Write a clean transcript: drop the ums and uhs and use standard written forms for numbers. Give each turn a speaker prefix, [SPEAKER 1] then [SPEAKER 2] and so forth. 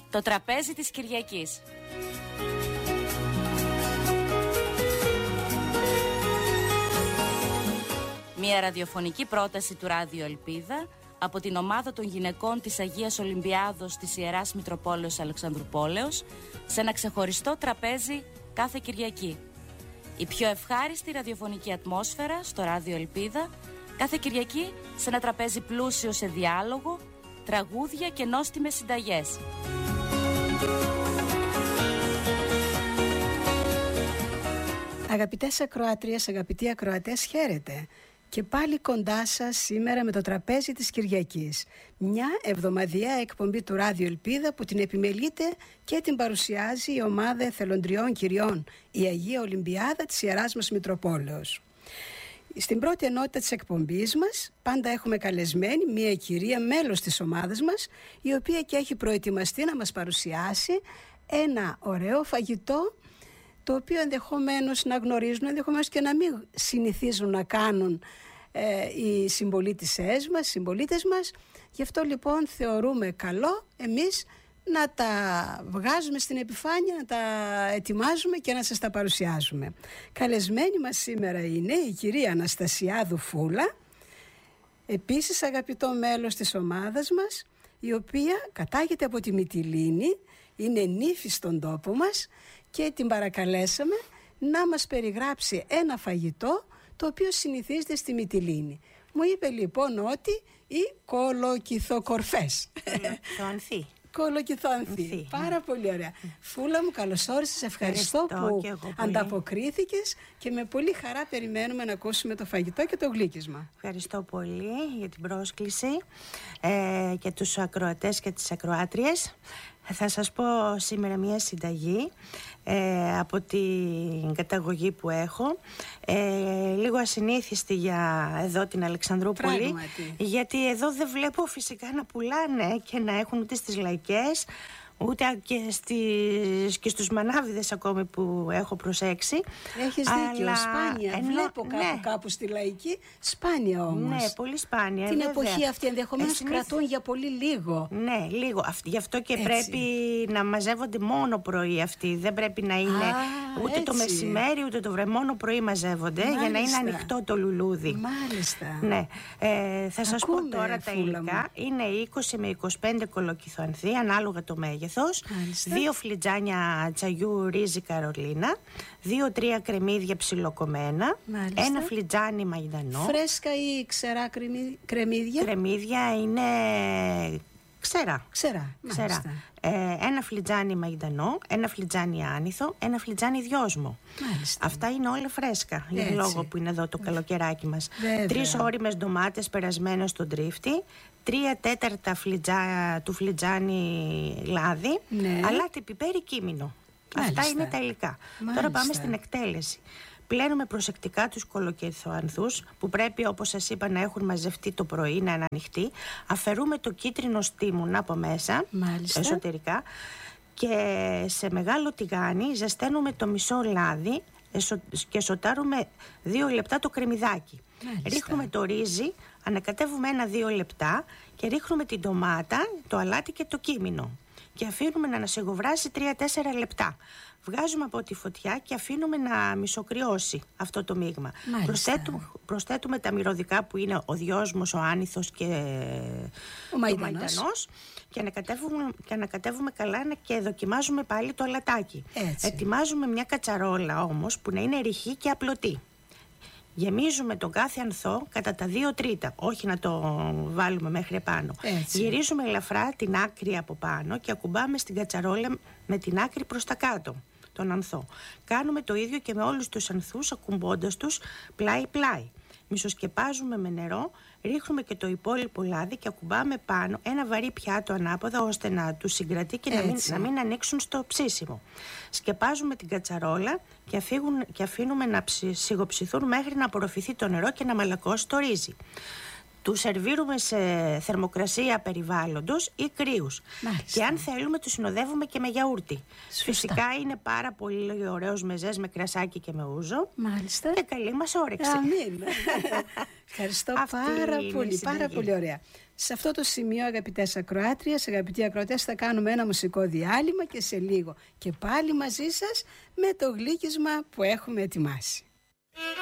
[SPEAKER 1] Το τραπέζι της Κυριακής. Μια ραδιοφωνική πρόταση του Ράδιο Ελπίδα από την ομάδα των γυναικών της Αγίας Ολυμπιάδος της Ιεράς Μητροπόλεως Αλεξανδρουπόλεως σε ένα ξεχωριστό τραπέζι κάθε Κυριακή. Η πιο ευχάριστη ραδιοφωνική ατμόσφαιρα στο Ράδιο Ελπίδα κάθε Κυριακή σε ένα τραπέζι πλούσιο σε διάλογο, τραγούδια και νόστιμες συνταγές.
[SPEAKER 2] Αγαπητές ακροάτριες, αγαπητοί ακροατές, χαίρετε. Και πάλι κοντά σας σήμερα με το τραπέζι της Κυριακής. Μια εβδομαδιαία εκπομπή του Ράδιο Ελπίδα που την επιμελείται και την παρουσιάζει η ομάδα εθελοντριών κυριών, η Αγία Ολυμπιάδα της Ιεράς μας Μητροπόλεως. Στην πρώτη ενότητα της εκπομπής μας πάντα έχουμε καλεσμένη μια κυρία μέλος της ομάδας μας, η οποία και έχει προετοιμαστεί να μας παρουσιάσει ένα ωραίο φαγητό, το οποίο ενδεχομένως να γνωρίζουν, ενδεχομένως και να μην συνηθίζουν να κάνουν οι συμπολίτησές μας, οι συμπολίτες μας. Γι' αυτό λοιπόν θεωρούμε καλό εμείς να τα βγάζουμε στην επιφάνεια, να τα ετοιμάζουμε και να σας τα παρουσιάζουμε. Καλεσμένη μας σήμερα είναι η κυρία Αναστασιάδου Φούλα, επίσης αγαπητό μέλος της ομάδας μας, η οποία κατάγεται από τη Μυτιλήνη, είναι νύφη στον τόπο μας και την παρακαλέσαμε να μας περιγράψει ένα φαγητό το οποίο συνηθίζεται στη Μυτιλήνη. Μου είπε λοιπόν ότι οι κολοκυθοκορφές. Κολοκυθοανθή. Πάρα πολύ ωραία. Φούλα μου, καλώς όρισες. Ευχαριστώ που ανταποκρίθηκες και με πολύ χαρά περιμένουμε να ακούσουμε το φαγητό και το γλύκισμα.
[SPEAKER 3] Ευχαριστώ πολύ για την πρόσκληση και τους ακροατές και τις ακροάτριες. Θα σας πω σήμερα μια συνταγή από την καταγωγή που έχω, λίγο ασυνήθιστη για εδώ την Αλεξανδρούπολη.
[SPEAKER 2] Πράγματι.
[SPEAKER 3] Γιατί εδώ δεν βλέπω φυσικά να πουλάνε και να έχουν ούτε στις λαϊκές ούτε και στους μανάβιδες ακόμη που έχω προσέξει.
[SPEAKER 2] Έχεις δίκιο, σπάνια. Βλέπω κάπου στη λαϊκή, σπάνια όμως.
[SPEAKER 3] Ναι, πολύ σπάνια.
[SPEAKER 2] Την εποχή αυτή ενδεχομένως κρατούν για πολύ λίγο.
[SPEAKER 3] Ναι, λίγο. Γι' αυτό και πρέπει να μαζεύονται μόνο πρωί αυτοί. Δεν πρέπει να είναι ούτε το μεσημέρι ούτε το βράδυ. Μόνο πρωί μαζεύονται. Μάλιστα. Για να είναι ανοιχτό το λουλούδι.
[SPEAKER 2] Μάλιστα.
[SPEAKER 3] Ναι. Θα σας πω τώρα τα υλικά. Είναι 20 με 25 κολοκυθοανθή, ανάλογα το μέγεθος. 2 φλιτζάνια τσαγιού ρύζι καρολίνα, 2-3 κρεμμύδια ψιλοκομμένα, 1 φλιτζάνι μαϊντανό.
[SPEAKER 2] Φρέσκα ή ξερά κρεμμύδια?
[SPEAKER 3] Κρεμμύδια είναι ξερά.
[SPEAKER 2] Ξερά.
[SPEAKER 3] 1 φλιτζάνι μαϊντανό, 1 φλιτζάνι άνηθο, 1 φλιτζάνι δυόσμο.
[SPEAKER 2] Μάλιστα.
[SPEAKER 3] Αυτά είναι όλα φρέσκα, για λόγο που είναι εδώ το καλοκαιράκι μας. 3 όριμες ντομάτες περασμένες στον τρίφτη, 3/4 του φλιτζάνι λάδι, αλάτι, πιπέρι, κίμινο. Αυτά είναι τα υλικά. Τώρα πάμε στην εκτέλεση. Πλένουμε προσεκτικά τους κολοκυθοανθούς που πρέπει, όπως σας είπα, να έχουν μαζευτεί το πρωί, να είναι ανοιχτοί. Αφαιρούμε το κίτρινο στίμουνα από μέσα, εσωτερικά, και σε μεγάλο τηγάνι ζεσταίνουμε το μισό λάδι και σοτάρουμε 2 λεπτά το κρεμμυδάκι. Ρίχνουμε το ρύζι, ανακατεύουμε 1-2 λεπτά και ρίχνουμε την ντομάτα, το αλάτι και το κίμινο και αφήνουμε να ανασυγοβράσει 3-4 λεπτά. Βγάζουμε από τη φωτιά και αφήνουμε να μισοκριώσει αυτό το μείγμα. Προσθέτουμε τα μυρωδικά που είναι ο δυόσμος, ο άνηθος και ο μαϊντανός και ανακατεύουμε καλά και δοκιμάζουμε πάλι το αλατάκι. Ετοιμάζουμε μια κατσαρόλα όμως που να είναι ρηχή και απλωτή. Γεμίζουμε τον κάθε ανθό κατά τα 2 τρίτα, όχι να το βάλουμε μέχρι επάνω. Γυρίζουμε ελαφρά την άκρη από πάνω και ακουμπάμε στην κατσαρόλα με την άκρη προς τα κάτω τον ανθό. Κάνουμε το ίδιο και με όλους τους ανθούς, ακουμπώντας τους πλάι-πλάι. Μισοσκεπάζουμε με νερό, ρίχνουμε και το υπόλοιπο λάδι και ακουμπάμε πάνω ένα βαρύ πιάτο ανάποδα ώστε να τους συγκρατεί και να μην ανοίξουν στο ψήσιμο. Σκεπάζουμε την κατσαρόλα και αφήνουμε να σιγοψηθούν μέχρι να απορροφηθεί το νερό και να μαλακώσει το ρύζι. Τους σερβίρουμε σε θερμοκρασία περιβάλλοντος ή κρύους. Και αν θέλουμε τους συνοδεύουμε και με γιαούρτι. Φυσικά είναι πάρα πολύ ωραίος μεζές με κρασάκι και με ούζο.
[SPEAKER 2] Μάλιστα.
[SPEAKER 3] Και καλή μας όρεξη.
[SPEAKER 2] Αμήν. Ευχαριστώ πάρα πολύ ωραία. Σε αυτό το σημείο, αγαπητές ακροάτριες, αγαπητοί ακροατές, θα κάνουμε ένα μουσικό διάλειμμα και σε λίγο και πάλι μαζί σας με το γλύκισμα που έχουμε ετοιμάσει.